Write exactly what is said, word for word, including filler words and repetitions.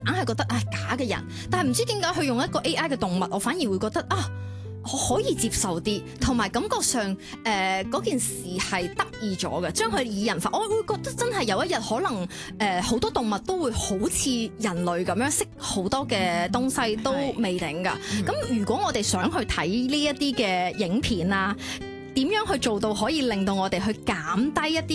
硬係覺得唉假嘅人，但係唔知點解佢用一個 A I 嘅動物，我反而會覺得啊。我可以接受啲，同埋感覺上誒嗰、呃、件事係得意咗嘅，將佢擬人化，我會覺得真係有一日可能誒好、呃、多動物都會好似人類咁樣識好多嘅東西都未定㗎。咁、嗯、如果我哋想去睇呢一啲嘅影片啊，點樣去做到可以令到我哋去減低一啲